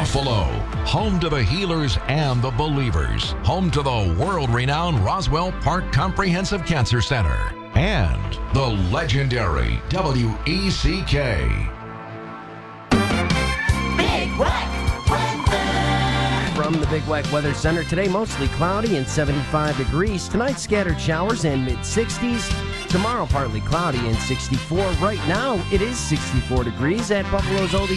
Buffalo, home to the healers and the believers, home to the world-renowned Roswell Park Comprehensive Cancer Center, and the legendary WECK. Big Wack Weather. From the Big Wack Weather Center, today mostly cloudy and 75 degrees. Tonight, scattered showers and mid-60s. Tomorrow, partly cloudy and 64. Right now, it is 64 degrees at Buffalo's Oldie